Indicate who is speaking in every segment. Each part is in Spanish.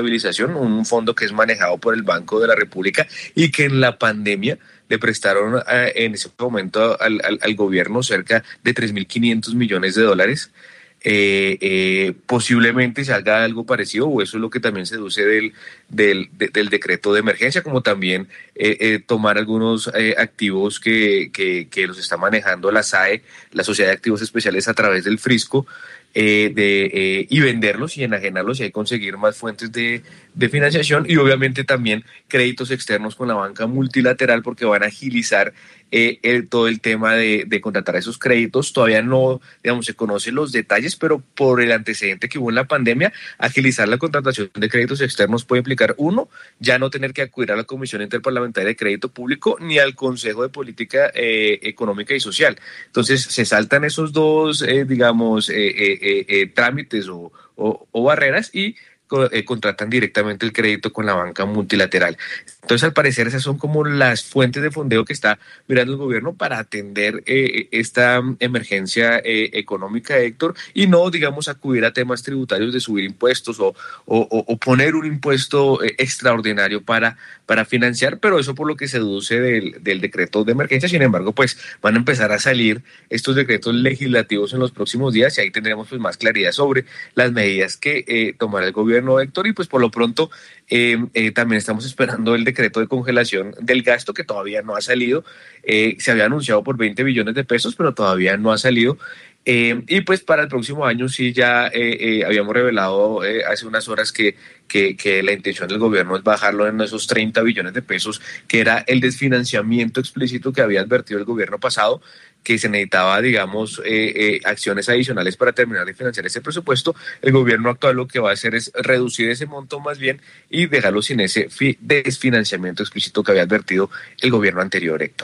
Speaker 1: estabilización, un fondo que es manejado por el Banco de la República y que en la pandemia le prestaron en ese momento al gobierno cerca de 3.500 millones de dólares. Posiblemente se haga algo parecido, o eso es lo que también se deduce del decreto de emergencia, como también tomar algunos activos que los está manejando la SAE, la Sociedad de Activos Especiales, a través del Frisco, y venderlos y enajenarlos y ahí conseguir más fuentes de financiación, y obviamente también créditos externos con la banca multilateral, porque van a agilizar todo el tema de contratar esos créditos. Todavía no, digamos, se conocen los detalles, pero por el antecedente que hubo en la pandemia, agilizar la contratación de créditos externos puede implicar, uno, ya no tener que acudir a la Comisión Interparlamentaria de Crédito Público ni al Consejo de Política Económica y Social. Entonces se saltan esos dos, trámites o barreras y contratan directamente el crédito con la banca multilateral. Entonces, al parecer, esas son como las fuentes de fondeo que está mirando el gobierno para atender esta emergencia económica, Héctor, y no, digamos, acudir a temas tributarios de subir impuestos o poner un impuesto extraordinario para financiar, pero eso por lo que se deduce del decreto de emergencia. Sin embargo, pues van a empezar a salir estos decretos legislativos en los próximos días y ahí tendremos pues más claridad sobre las medidas que tomará el gobierno, Héctor, y pues por lo pronto también estamos esperando el decreto de congelación del gasto, que todavía no ha salido. Se había anunciado por 20 billones de pesos, pero todavía no ha salido. Y pues para el próximo año sí ya habíamos revelado hace unas horas que la intención del gobierno es bajarlo en esos 30 billones de pesos, que era el desfinanciamiento explícito que había advertido el gobierno pasado, que se necesitaba, digamos, acciones adicionales para terminar de financiar ese presupuesto. El gobierno actual lo que va a hacer es reducir ese monto más bien y dejarlo sin ese desfinanciamiento explícito que había advertido el gobierno anterior, Héctor.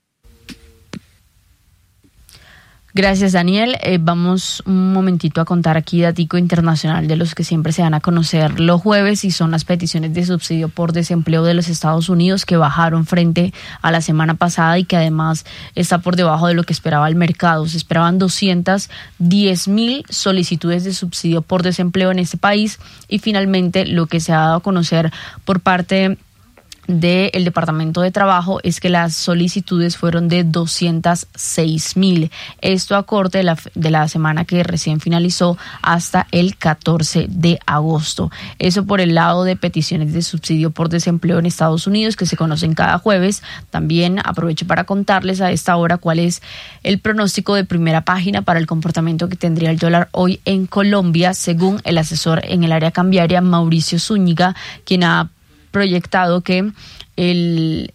Speaker 2: Gracias, Daniel. Vamos un momentito a contar aquí datico internacional de los que siempre se dan a conocer los jueves, y son las peticiones de subsidio por desempleo de los Estados Unidos, que bajaron frente a la semana pasada y que además está por debajo de lo que esperaba el mercado. Se esperaban 210,000 solicitudes de subsidio por desempleo en este país, y finalmente lo que se ha dado a conocer por parte del Departamento de Trabajo es que las solicitudes fueron de 206,000. Esto a corte de la semana que recién finalizó hasta el 14 de agosto. Eso por el lado de peticiones de subsidio por desempleo en Estados Unidos, que se conocen cada jueves. También aprovecho para contarles a esta hora cuál es el pronóstico de primera página para el comportamiento que tendría el dólar hoy en Colombia, según el asesor en el área cambiaria Mauricio Zúñiga, quien ha proyectado que el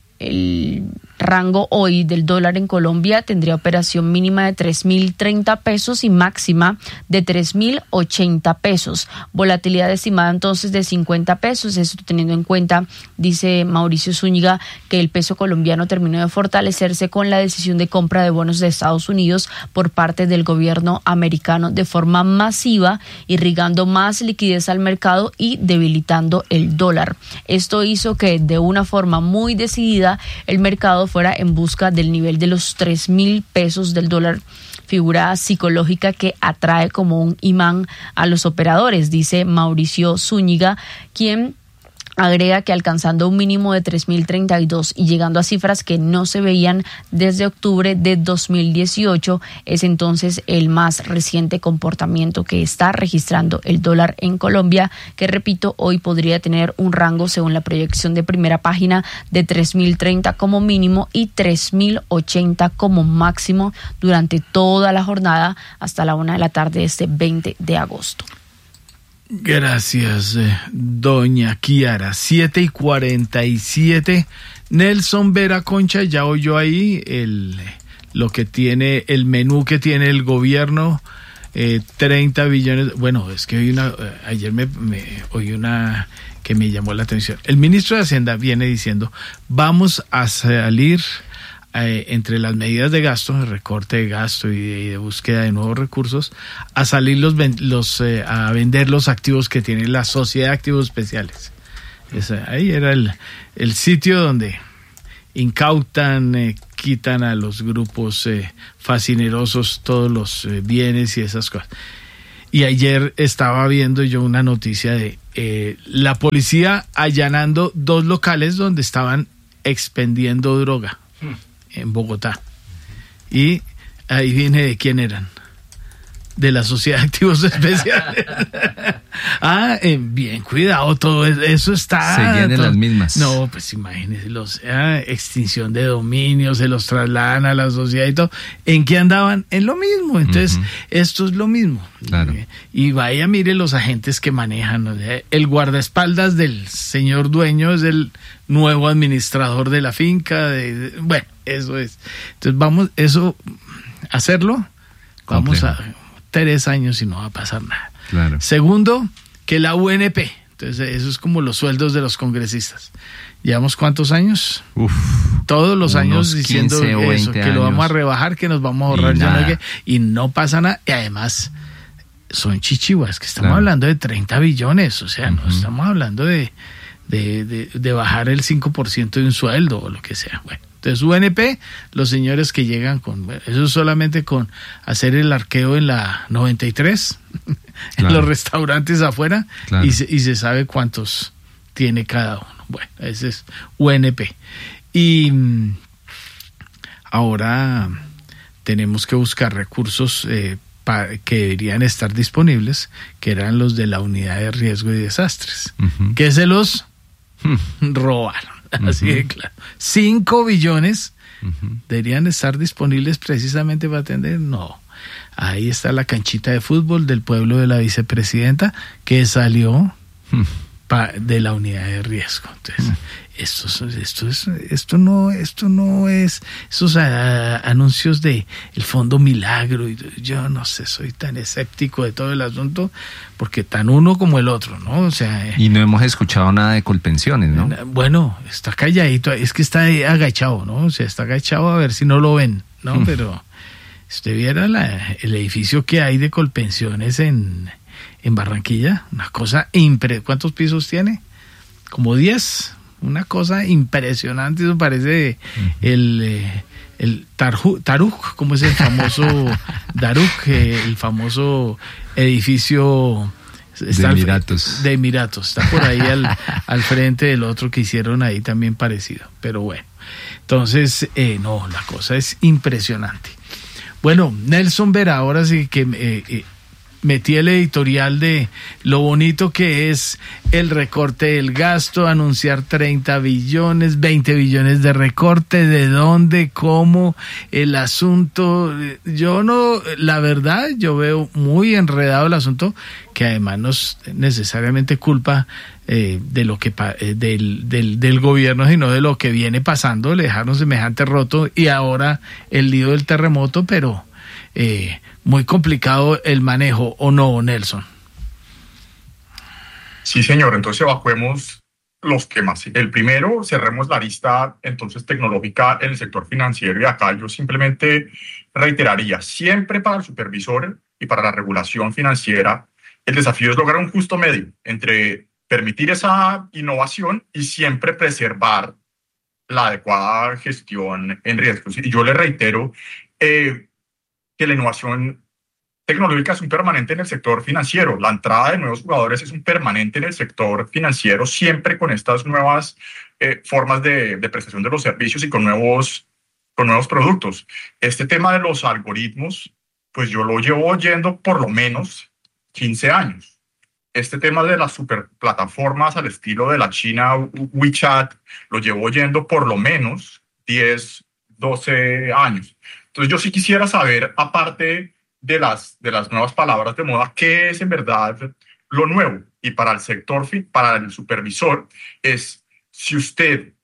Speaker 2: rango hoy del dólar en Colombia tendría operación mínima de 3.030 pesos y máxima de 3.080 pesos. Volatilidad estimada entonces de 50 pesos. Esto teniendo en cuenta, dice Mauricio Zúñiga, que el peso colombiano terminó de fortalecerse con la decisión de compra de bonos de Estados Unidos por parte del gobierno americano de forma masiva, irrigando más liquidez al mercado y debilitando el dólar. Esto hizo que de una forma muy decidida el mercado fuera en busca del nivel de los 3.000 pesos del dólar, figura psicológica que atrae como un imán a los operadores, dice Mauricio Zúñiga, quien agrega que alcanzando un mínimo de 3.032 y llegando a cifras que no se veían desde octubre de 2018, es entonces el más reciente comportamiento que está registrando el dólar en Colombia, que repito, hoy podría tener un rango según la proyección de primera página de 3.030 como mínimo y 3.080 como máximo durante toda la jornada hasta la 1 de la tarde de este 20 de agosto.
Speaker 3: Gracias, doña Kiara. 7:47. Nelson Vera Concha ya oyó ahí lo que tiene, el menú que tiene el gobierno, 30 billones. Bueno, es que ayer me oí una que me llamó la atención. El ministro de Hacienda viene diciendo, vamos a salir entre las medidas de gasto, de recorte de gasto y de búsqueda de nuevos recursos, a salir a vender los activos que tiene la Sociedad de Activos Especiales. Ahí era el sitio donde incautan, quitan a los grupos fascinerosos todos los bienes y esas cosas. Y ayer estaba viendo yo una noticia de la policía allanando 2 locales donde estaban expendiendo droga en Bogotá. Y ahí viene de quién eran. De la Sociedad de Activos Especiales. Bien cuidado, todo eso está.
Speaker 4: Seguían en las mismas.
Speaker 3: No, pues imagínense, extinción de dominio, se los trasladan a la sociedad y todo. ¿En qué andaban? En lo mismo. Entonces, esto es lo mismo.
Speaker 4: Claro.
Speaker 3: Y vaya, mire los agentes que manejan. O sea, el guardaespaldas del señor dueño es el nuevo administrador de la finca. Bueno, eso es. Entonces, hacerlo. Vamos a 3 años y no va a pasar nada.
Speaker 4: Claro.
Speaker 3: Segundo, que la UNP. Entonces, eso es como los sueldos de los congresistas. ¿Llevamos cuántos años? Todos los años diciendo
Speaker 4: 15 o 20
Speaker 3: que lo vamos a rebajar, que nos vamos a ahorrar. Y no pasa nada. Y además, son chichiguas, que estamos hablando de 30 billones. O sea, no estamos hablando de bajar el 5% de un sueldo o lo que sea. Bueno. Entonces, UNP, los señores que llegan eso solamente con hacer el arqueo en la 93, en los restaurantes afuera, y se sabe cuántos tiene cada uno. Bueno, ese es UNP. Y ahora tenemos que buscar recursos que deberían estar disponibles, que eran los de la unidad de riesgo y desastres, que se los robaron. Así de claro. 5 billones deberían estar disponibles precisamente para atender. No. Ahí está la canchita de fútbol del pueblo de la vicepresidenta que salió de la unidad de riesgo. Entonces, esto no es esos anuncios de el Fondo Milagro. Yo no sé, soy tan escéptico de todo el asunto porque tan uno como el otro, ¿no? O sea,
Speaker 4: y no hemos escuchado nada de Colpensiones, ¿no?
Speaker 3: Bueno, está calladito, es que está agachado, ¿no? O sea, está agachado a ver si no lo ven, ¿no? Pero si usted viera el edificio que hay de Colpensiones en Barranquilla, una cosa ¿cuántos pisos tiene? Como 10. Una cosa impresionante, eso parece el Taruk, como es el famoso Daruk, el famoso edificio
Speaker 4: de Emiratos.
Speaker 3: De Emiratos, está por ahí al frente del otro que hicieron ahí también parecido, pero bueno, entonces, no, la cosa es impresionante. Bueno, Nelson Vera, ahora sí que metí el editorial de lo bonito que es el recorte del gasto, anunciar 30 billones, 20 billones de recorte, de dónde, cómo, el asunto. La verdad, yo veo muy enredado el asunto, que además no es necesariamente culpa de lo que del gobierno, sino de lo que viene pasando, le dejaron semejante roto y ahora el lío del terremoto, pero muy complicado el manejo, ¿o no, Nelson?
Speaker 5: Sí, señor. Entonces evacuemos los temas. El primero, cerremos la lista entonces tecnológica en el sector financiero, y acá yo simplemente reiteraría, siempre para el supervisor y para la regulación financiera, el desafío es lograr un justo medio entre permitir esa innovación y siempre preservar la adecuada gestión en riesgos. Y yo le reitero que la innovación tecnológica es un permanente en el sector financiero. La entrada de nuevos jugadores es un permanente en el sector financiero, siempre con estas nuevas formas de prestación de los servicios y con nuevos productos. Este tema de los algoritmos, pues yo lo llevo oyendo por lo menos 15 años. Este tema de las superplataformas al estilo de la China WeChat, lo llevo oyendo por lo menos 10, 12 años. Entonces yo sí quisiera saber, aparte de las nuevas palabras de moda, qué es en verdad lo nuevo. Y para el sector, para el supervisor, es si usted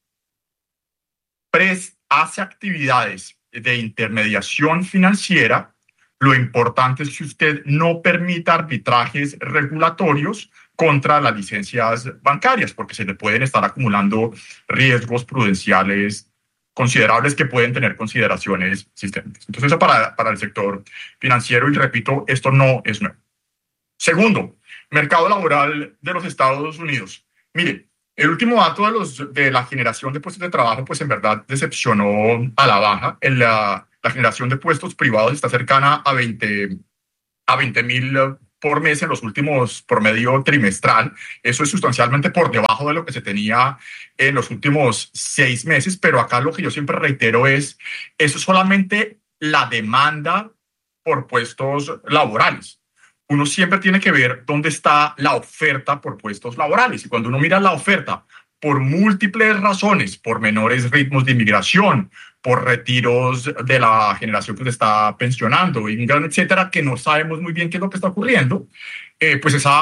Speaker 5: hace actividades de intermediación financiera, lo importante es que usted no permita arbitrajes regulatorios contra las licencias bancarias, porque se le pueden estar acumulando riesgos prudenciales considerables que pueden tener consideraciones sistémicas. Entonces, eso para el sector financiero, y repito, esto no es nuevo. Segundo, mercado laboral de los Estados Unidos. Mire, el último dato de la generación de puestos de trabajo, pues en verdad decepcionó a la baja. La generación de puestos privados está cercana a 20.000 por mes en los últimos promedio trimestral. Eso es sustancialmente por debajo de lo que se tenía en los últimos 6 meses, pero acá lo que yo siempre reitero es, eso es solamente la demanda por puestos laborales. Uno siempre tiene que ver dónde está la oferta por puestos laborales. Y cuando uno mira la oferta por múltiples razones, por menores ritmos de inmigración, por retiros de la generación que se está pensionando, etcétera, que no sabemos muy bien qué es lo que está ocurriendo, pues esa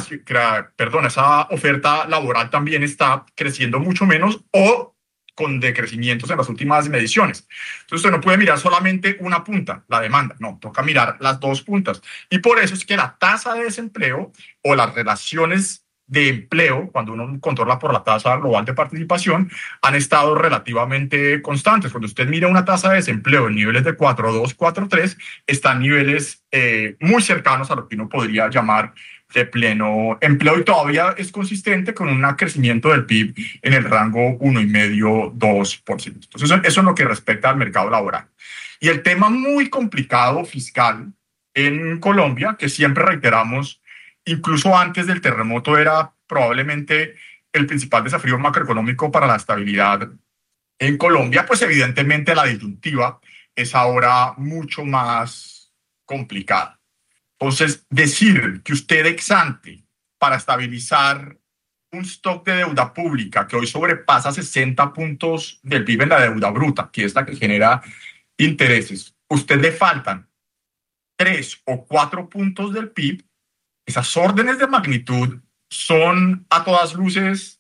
Speaker 5: oferta laboral también está creciendo mucho menos o con decrecimientos en las últimas mediciones. Entonces usted no puede mirar solamente una punta, la demanda, no, toca mirar las dos puntas. Y por eso es que la tasa de desempleo o las relaciones de empleo, cuando uno controla por la tasa global de participación, han estado relativamente constantes. Cuando usted mira una tasa de desempleo en niveles de 4.2, 4.3, están niveles muy cercanos a lo que uno podría llamar de pleno empleo y todavía es consistente con un crecimiento del PIB en el rango 1,5, 2%. Entonces, eso es lo que respecta al mercado laboral. Y el tema muy complicado fiscal en Colombia, que siempre reiteramos, incluso antes del terremoto, era probablemente el principal desafío macroeconómico para la estabilidad en Colombia, pues evidentemente la disyuntiva es ahora mucho más complicada. Entonces, decir que usted ex ante para estabilizar un stock de deuda pública que hoy sobrepasa 60 puntos del PIB en la deuda bruta, que es la que genera intereses, usted le faltan 3 o 4 puntos del PIB, esas órdenes de magnitud son a todas luces,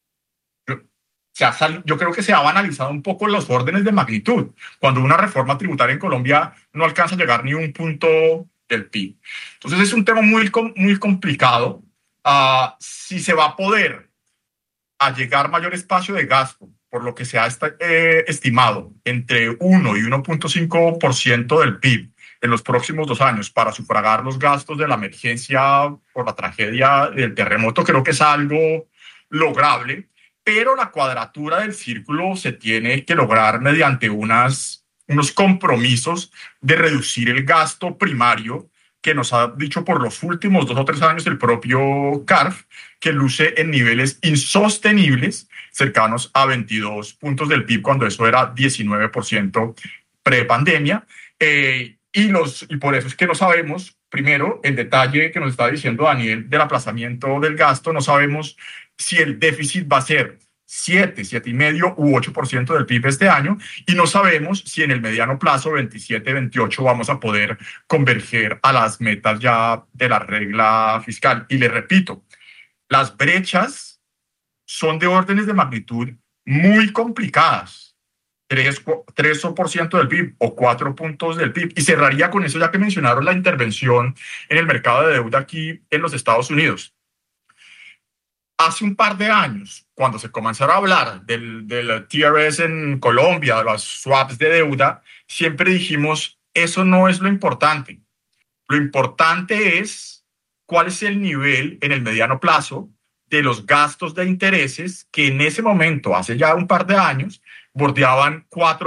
Speaker 5: yo creo que se ha banalizado un poco los órdenes de magnitud, cuando una reforma tributaria en Colombia no alcanza a llegar ni un punto del PIB. Entonces es un tema muy complicado. Si se va a poder allegar mayor espacio de gasto, por lo que se ha estimado entre 1 y 1.5% del PIB en los próximos 2 años para sufragar los gastos de la emergencia por la tragedia del terremoto, creo que es algo lograble, pero la cuadratura del círculo se tiene que lograr mediante unos compromisos de reducir el gasto primario que nos ha dicho por los últimos 2 o 3 años el propio CARF, que luce en niveles insostenibles cercanos a 22 puntos del PIB, cuando eso era 19% prepandemia. Y por eso es que no sabemos, primero, el detalle que nos está diciendo Daniel del aplazamiento del gasto, no sabemos si el déficit va a ser 7, 7,5 u 8% del PIB este año, y no sabemos si en el mediano plazo, 27, 28, vamos a poder converger a las metas ya de la regla fiscal. Y le repito, las brechas son de órdenes de magnitud muy complicadas. 3% del PIB o 4 puntos del PIB. Y cerraría con eso, ya que mencionaron la intervención en el mercado de deuda aquí en los Estados Unidos. Hace un par de años, cuando se comenzara a hablar del TRS en Colombia, de los swaps de deuda, siempre dijimos, eso no es lo importante. Lo importante es cuál es el nivel en el mediano plazo de los gastos de intereses que en ese momento, hace ya un par de años, bordeaban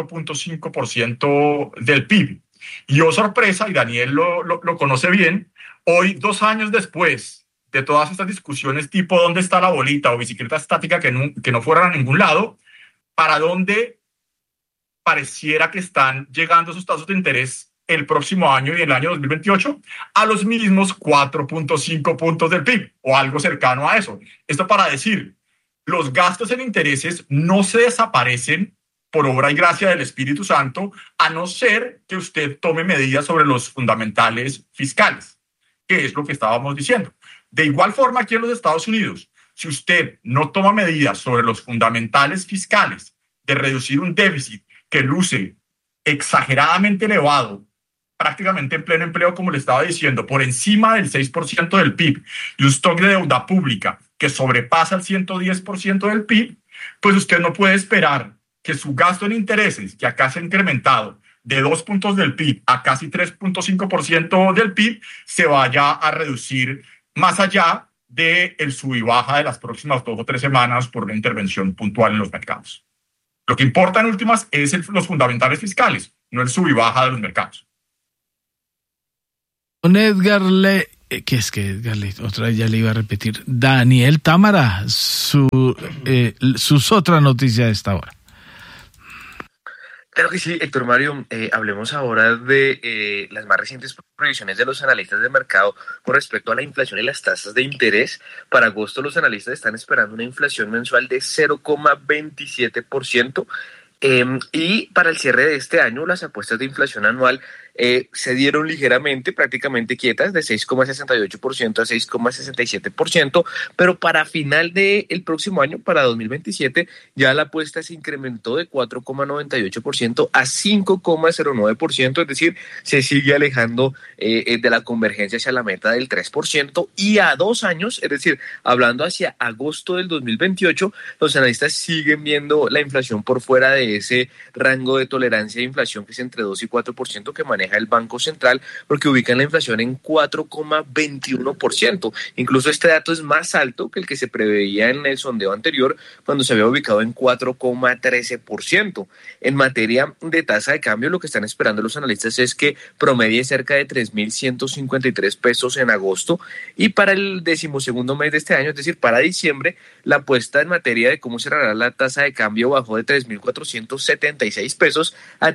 Speaker 5: 4.5% del PIB. Y oh sorpresa, y Daniel lo conoce bien, hoy 2 años después de todas estas discusiones tipo dónde está la bolita o bicicleta estática que no fueran a ningún lado, para dónde pareciera que están llegando esos tasas de interés el próximo año y el año 2028 a los mismos 4.5 puntos del PIB o algo cercano a eso. Esto para decir, los gastos en intereses no se desaparecen por obra y gracia del Espíritu Santo, a no ser que usted tome medidas sobre los fundamentales fiscales, que es lo que estábamos diciendo. De igual forma, aquí en los Estados Unidos, si usted no toma medidas sobre los fundamentales fiscales de reducir un déficit que luce exageradamente elevado, prácticamente en pleno empleo, como le estaba diciendo, por encima del 6% del PIB, y un stock de deuda pública que sobrepasa el 110% del PIB, pues usted no puede esperar que su gasto en intereses, que acá se ha incrementado de 2 puntos del PIB a casi 3.5% del PIB, se vaya a reducir más allá del sub y baja de las próximas 2 o 3 semanas por una intervención puntual en los mercados. Lo que importa en últimas es los fundamentales fiscales, no el sub y baja de los mercados.
Speaker 3: Don Edgar, que es que Edgar, otra vez ya le iba a repetir. Daniel Támara, sus otras noticias de esta hora.
Speaker 1: Claro que sí, Héctor Mario. Hablemos ahora de las más recientes proyecciones de los analistas del mercado con respecto a la inflación y las tasas de interés. Para agosto los analistas están esperando una inflación mensual de 0,27%. Y para el cierre de este año, las apuestas de inflación anual se dieron ligeramente, prácticamente quietas, de 6,68% a 6,67%, pero para final del próximo año, para 2027, ya la apuesta se incrementó de 4,98% a 5,09%, es decir, se sigue alejando de la convergencia hacia la meta del 3%, y a 2 años, es decir, hablando hacia agosto del 2028, los analistas siguen viendo la inflación por fuera de ese rango de tolerancia de inflación que es entre 2 y 4% que maneja el Banco Central, porque ubican la inflación en 4,21%. Incluso este dato es más alto que el que se preveía en el sondeo anterior, cuando se había ubicado en 4,13%. En materia de tasa de cambio, lo que están esperando los analistas es que promedie cerca de 3.153 pesos en agosto, y para el 12º mes de este año, es decir, para diciembre, la apuesta en materia de cómo cerrará la tasa de cambio bajó de 3.476 pesos a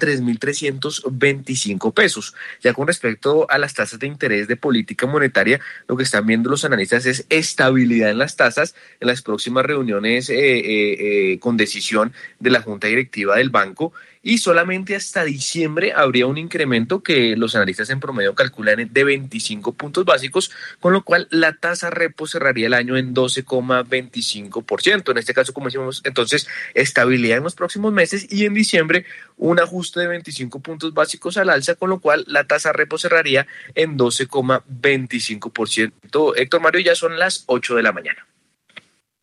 Speaker 1: 3.325 pesos. Ya con respecto a las tasas de interés de política monetaria, lo que están viendo los analistas es estabilidad en las tasas en las próximas reuniones con decisión de la Junta Directiva del banco, y solamente hasta diciembre habría un incremento que los analistas en promedio calculan de 25 puntos básicos, con lo cual la tasa repo cerraría el año en 12,25%. En este caso, como decimos, entonces estabilidad en los próximos meses, y en diciembre un ajuste de 25 puntos básicos al alza, con lo cual la tasa repo cerraría en 12,25%. Héctor Mario, ya son las 8 de la mañana.